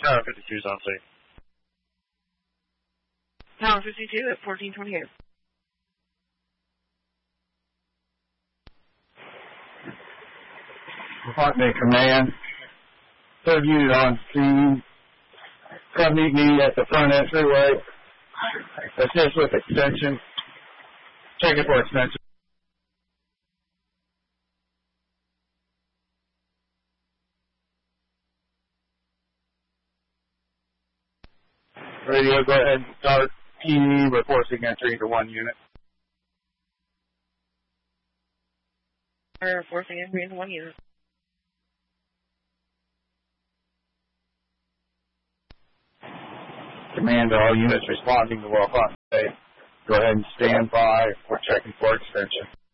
Tower 52 is on site. Tower 52 at 1428. Department Command. Third unit on scene. Come meet me at the front entryway. Assist with extension. Check it for extension. Radio, go ahead and start. PD reporting entry into 1 unit. We're forcing entry into 1 unit. Command to all units responding to Wilcox Bay. Go ahead and stand by. We're checking for extension.